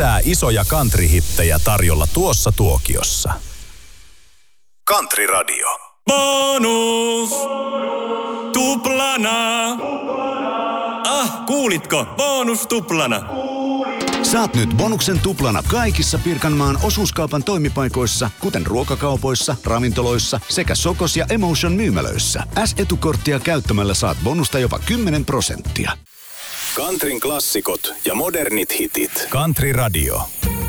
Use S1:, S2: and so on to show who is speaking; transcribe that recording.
S1: Lisää isoja country-hittejä tarjolla tuossa tuokiossa. Country Radio.
S2: Bonus! Tuplana! Kuulitko? Bonus tuplana!
S3: Saat nyt bonuksen tuplana kaikissa Pirkanmaan osuuskaupan toimipaikoissa, kuten ruokakaupoissa, ravintoloissa sekä Sokos ja Emotion myymälöissä. S-etukorttia käyttämällä saat bonusta jopa 10%.
S1: Countryn klassikot ja modernit hitit. Country Radio.